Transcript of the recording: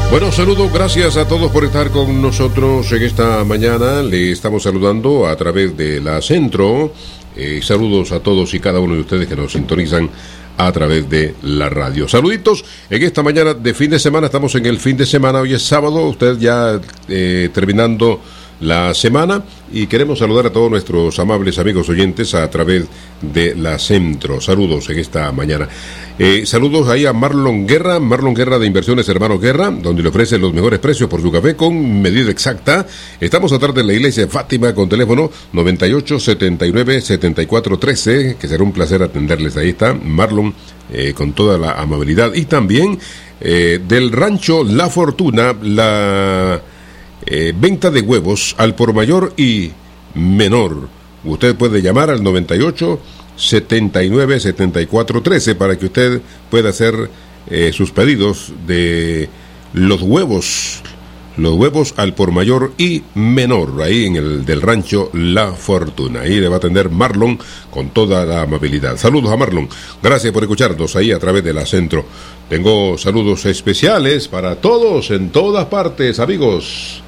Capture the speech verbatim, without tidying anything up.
Bueno, saludos, gracias a todos por estar con nosotros en esta mañana. Le estamos saludando a través de la Centro. Eh, saludos a todos y cada uno de ustedes que nos sintonizan a través de la radio. Saluditos en esta mañana de fin de semana. Estamos en el fin de semana, hoy es sábado, usted ya eh, terminando la semana, y queremos saludar a todos nuestros amables amigos oyentes a través de la Centro. Saludos en esta mañana. Eh, saludos ahí a Marlon Guerra, Marlon Guerra de Inversiones Hermanos Guerra, donde le ofrecen los mejores precios por su café con medida exacta. Estamos atrás de la iglesia de Fátima con teléfono noventa y ocho, setenta y nueve, setenta y cuatro, trece, que será un placer atenderles. Ahí está Marlon eh, con toda la amabilidad. Y también eh, del rancho La Fortuna, la Eh, venta de huevos al por mayor y menor. Usted puede llamar al noventa y ocho, setenta y nueve, setenta y cuatro, trece para que usted pueda hacer eh, sus pedidos de los huevos, los huevos al por mayor y menor, ahí en el del rancho La Fortuna. Ahí le va a atender Marlon con toda la amabilidad. Saludos a Marlon, gracias por escucharnos ahí a través de la Centro. Tengo saludos especiales para todos en todas partes, amigos.